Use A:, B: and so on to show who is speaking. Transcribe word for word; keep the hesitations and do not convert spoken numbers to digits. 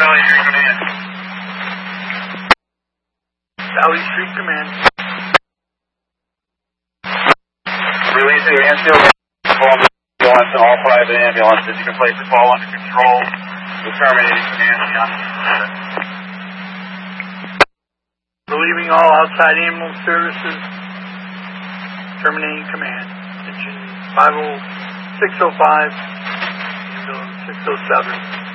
A: Valley Street Command.
B: Valley Street Command.
A: Releasing Mansfield ambulance to all private ambulances. You can place the call under control. We're terminating command beyond.
B: Relieving all outside ambulance services. Terminating command. Engine five oh six oh five, ambulance six oh seven.